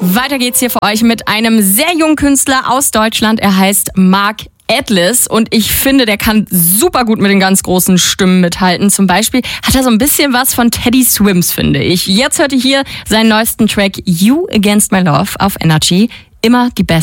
Weiter geht's hier für euch mit einem sehr jungen Künstler aus Deutschland. Er heißt Mark Atlas und ich finde, der kann super gut mit den ganz großen Stimmen mithalten. Zum Beispiel hat er so ein bisschen was von Teddy Swims, finde ich. Jetzt hört ihr hier seinen neuesten Track You Against My Love auf Energy. Immer die beste.